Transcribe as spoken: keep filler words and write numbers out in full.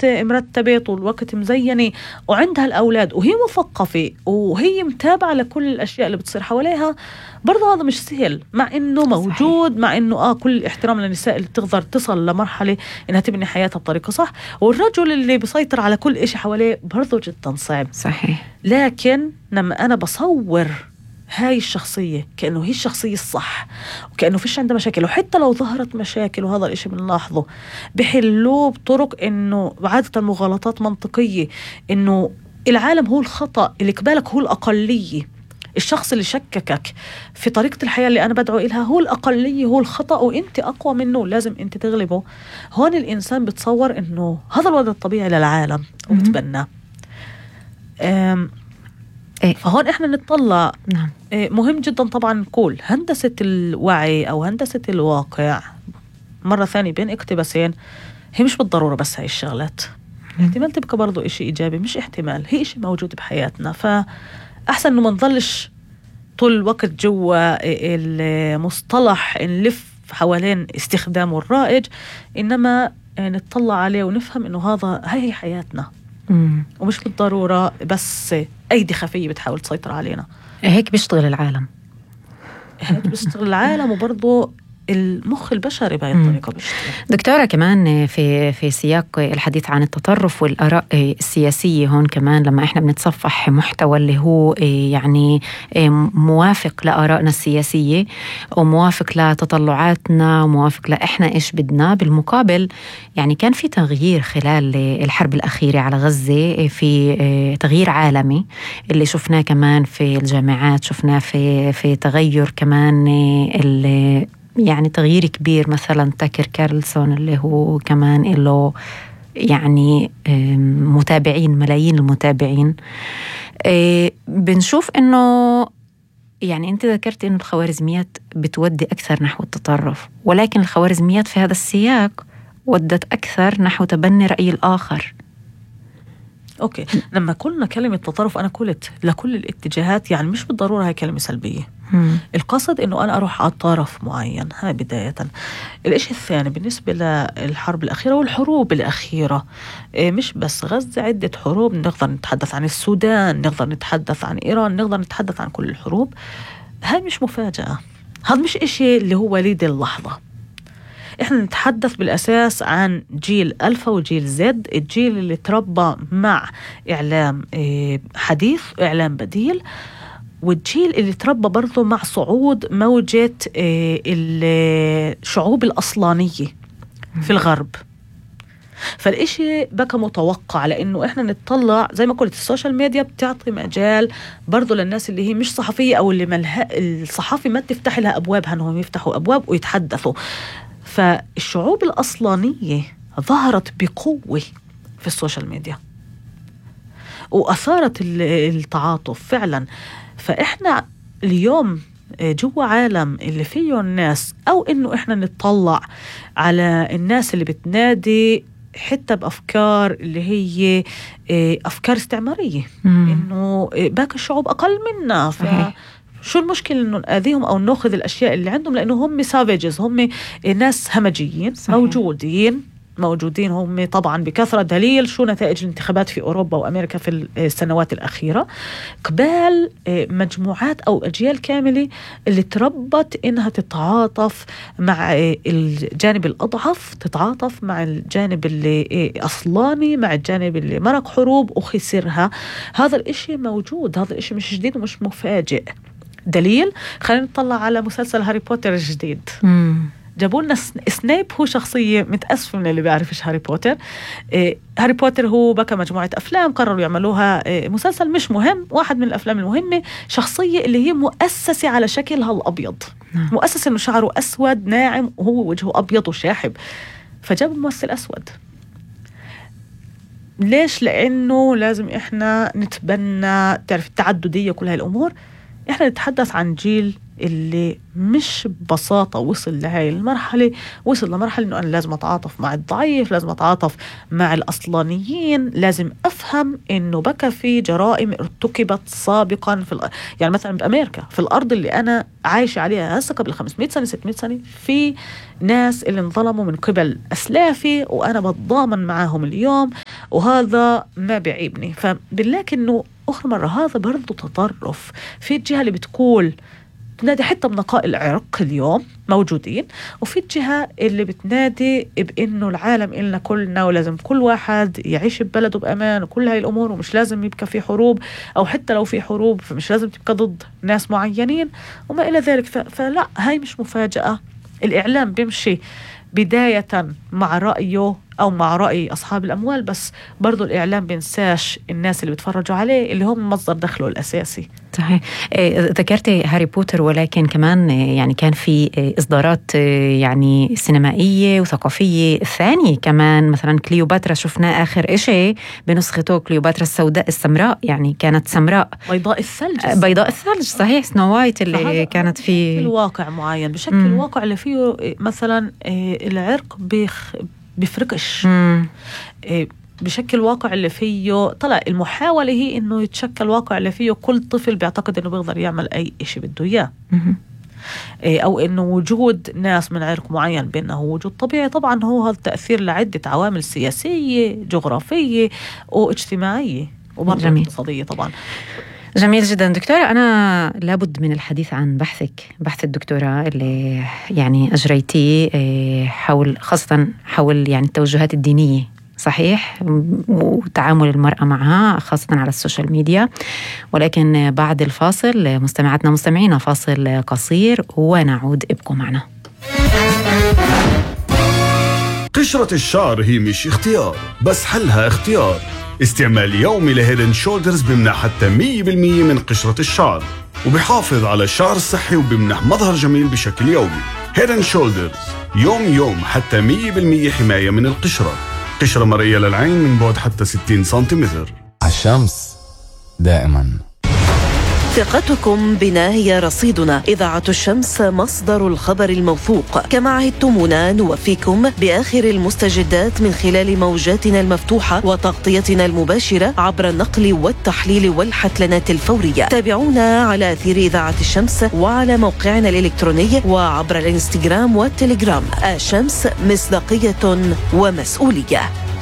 مرتبة، طول الوقت مزينة، وعندها الأولاد وهي مثقفة وهي متابعة لكل الأشياء اللي بتصير حواليها، برضه هذا مش سهل، مع إنه موجود. صحيح. مع إنه آه كل احترام للنساء اللي تقدر تصل لمرحلة إنها تبني حياتها بطريقة صح، والرجل اللي بيسيطر على كل إشي حواليه برضه جدا صعب. صحيح. لكن لما أنا بصور هاي الشخصية كأنه هي الشخصية الصح، وكأنه فيش عندها مشاكل، وحتى لو ظهرت مشاكل وهذا الاشي بنلاحظه بحلوه بطرق انه عادة مغالطات منطقية، انه العالم هو الخطأ، اللي قبالك هو الأقلية، الشخص اللي شككك في طريقة الحياة اللي أنا بدعو إلها هو الأقلية، هو الخطأ، وإنت أقوى منه لازم إنت تغلبه. هون الإنسان بتصور إنه هذا الوضع الطبيعي للعالم وبتبناه. فهون إحنا نتطلع. نعم. مهم جدا طبعا نقول هندسة الوعي أو هندسة الواقع مرة ثانية بين اقتباسين، هي مش بالضرورة بس هاي الشغلات، احتمال تبقى برضو إشي إيجابي، مش احتمال، هي إشي موجود بحياتنا. فأحسن إنه ما نظلش طول الوقت جوا المصطلح نلف حوالين استخدامه الرائج، إنما نتطلع عليه ونفهم إنه هذا هاي حياتنا. مم. ومش بالضرورة بس أيدي خفية بتحاول تسيطر علينا. هيك بيشتغل العالم، هيك بيشتغل العالم، وبرضه المخ البشري بهاي الطريقة بيشتغل. دكتورة، كمان في في سياق الحديث عن التطرف والآراء السياسية، هون كمان لما احنا بنتصفح محتوى اللي هو يعني موافق لآرائنا السياسية وموافق لتطلعاتنا وموافق لإحنا إيش بدنا، بالمقابل يعني كان في تغيير خلال الحرب الأخيرة على غزة، في تغيير عالمي اللي شفناه كمان في الجامعات، شفناه في في تغير كمان اللي يعني تغيير كبير، مثلا تاكر كارلسون اللي هو كمان له يعني متابعين، ملايين المتابعين. بنشوف انه يعني انت ذكرت انه الخوارزميات بتودي اكثر نحو التطرف، ولكن الخوارزميات في هذا السياق ودت اكثر نحو تبني رأي الآخر. اوكي، لما قلنا كلمة تطرف انا قلت لكل الاتجاهات، يعني مش بالضرورة هاي كلمة سلبية. مم. القصد انه انا اروح على طرف معين، هاي بداية. الاشي الثاني بالنسبة للحرب الاخيرة والحروب الاخيرة، مش بس غزة، عدة حروب، نقدر نتحدث عن السودان، نقدر نتحدث عن ايران، نقدر نتحدث عن كل الحروب. هاي مش مفاجأة، هذا مش اشي اللي هو وليد اللحظة. احنا نتحدث بالاساس عن جيل الفا وجيل زد، الجيل اللي تربى مع اعلام حديث، اعلام بديل، والجيل اللي تربى برضو مع صعود موجة الشعوب الأصلانية في الغرب. فالإشي بقى متوقع، لأنه إحنا نتطلع زي ما قلت السوشيال ميديا بتعطي مجال برضو للناس اللي هي مش صحفية، أو اللي ملها الصحافي ما تفتح لها أبوابها أنهم يفتحوا أبواب ويتحدثوا. فالشعوب الأصلانية ظهرت بقوة في السوشيال ميديا وأثارت التعاطف فعلا. فإحنا اليوم جوا عالم اللي فيه الناس، أو إنه إحنا نتطلع على الناس اللي بتنادي حتى بأفكار اللي هي أفكار استعمارية، مم. إنه باقي الشعوب أقل منا، شو المشكلة إنه نأذيهم أو نأخذ الأشياء اللي عندهم، لأنه هم سافيجز، هم ناس همجيين. صحيح. موجودين موجودين هم طبعا بكثرة. دليل شو نتائج الانتخابات في أوروبا وأمريكا في السنوات الأخيرة، قبال مجموعات أو أجيال كاملة اللي تربت إنها تتعاطف مع الجانب الأضعف، تتعاطف مع الجانب اللي أصلاني، مع الجانب اللي مرق حروب وخسرها. هذا الإشي موجود، هذا الإشي مش جديد ومش مفاجئ. دليل، خلينا نطلع على مسلسل هاري بوتر الجديد. مم. جابوا لنا سنيب، هو شخصية متأسفة من اللي بيعرفش هاري بوتر. إيه هاري بوتر هو بقى مجموعة أفلام قرروا يعملوها إيه مسلسل، مش مهم. واحد من الأفلام المهمة شخصية اللي هي مؤسسة على شكلها الأبيض، نعم. مؤسسة إنه شعره أسود ناعم وهو وجهه أبيض وشاحب، فجاب ممثل أسود. ليش؟ لأنه لازم إحنا نتبنى تعرف التعددية وكل هاي الأمور. إحنا نتحدث عن جيل اللي مش ببساطة وصل لهاي المرحلة، وصل لمرحلة إنه أنا لازم أتعاطف مع الضعيف، لازم أتعاطف مع الأصلانيين، لازم أفهم إنه بقى في جرائم ارتكبت سابقا في الأ... يعني مثلا بأمريكا في الأرض اللي أنا عايشة عليها هسه قبل خمسمائة سنة ستمائة سنة، في ناس اللي انظلموا من قبل أسلافي وأنا بتضامن معاهم اليوم وهذا ما بيعيبني. فبنلاقي إنه أخرى مرة هذا برضو تطرف. في الجهة اللي بتقول بتنادي حتى بنقاء العرق اليوم موجودين، وفي الجهة اللي بتنادي بأنه العالم إلنا كلنا ولازم كل واحد يعيش ببلده بأمان وكل هاي الأمور، ومش لازم يبقى في حروب، أو حتى لو في حروب فمش لازم تبقى ضد ناس معينين وما إلى ذلك. فلا، هاي مش مفاجأة. الإعلام بيمشي بداية مع رأيه أو مع رأي أصحاب الأموال، بس برضو الإعلام بينساش الناس اللي بيتفرجوا عليه اللي هم مصدر دخله الأساسي. صحيح. ذكرت هاري بوتر، ولكن كمان يعني كان في إصدارات يعني سينمائية وثقافية ثانية كمان، مثلا كليوباترا شفناه آخر إشي بنسخته كليوباترا السوداء السمراء، يعني كانت سمراء بيضاء الثلج. بيضاء الثلج صحيح، سنو وايت اللي كانت في الواقع معين بشكل م. الواقع اللي فيه مثلا العرق بيخ بيفرقش بشكل واقع اللي فيه طلع. المحاولة هي إنه يتشكل واقع اللي فيه كل طفل بيعتقد إنه بيقدر يعمل أي إشي بده إياه، أو إنه وجود ناس من عرق معين بأنه وجود طبيعي. طبعا هو هذا التأثير لعدة عوامل سياسية جغرافية واجتماعية وبرضه اقتصادية طبعا. جميل جدا دكتورة. أنا لابد من الحديث عن بحثك، بحث الدكتوراه اللي يعني أجريتيه حول خاصة حول يعني التوجهات الدينية، صحيح، وتعامل المرأة معها خاصة على السوشيال ميديا. ولكن بعد الفاصل مستمعاتنا مستمعينا فاصل قصير ونعود، ابقوا معنا. قشرة الشعر هي مش اختيار، بس حلها اختيار. استعمال يومي لهيد اند شولدرز بمنح حتى مية بالمية من قشرة الشعر، وبيحافظ على الشعر الصحي وبمنح مظهر جميل بشكل يومي. هيد اند شولدرز يوم يوم حتى مية بالمية حماية من القشرة. قشرة مرئية للعين من بعد حتى ستين سنتيمتر. الشمس دائما. ثقتكم بنا هي رصيدنا. إذاعة الشمس مصدر الخبر الموثوق. كما عهدتمونا نوفيكم بآخر المستجدات من خلال موجاتنا المفتوحة وتغطيتنا المباشرة عبر النقل والتحليل والحتلنات الفورية. تابعونا على أثير إذاعة الشمس وعلى موقعنا الإلكتروني وعبر الإنستغرام والتليجرام. الشمس مصداقية ومسؤولية.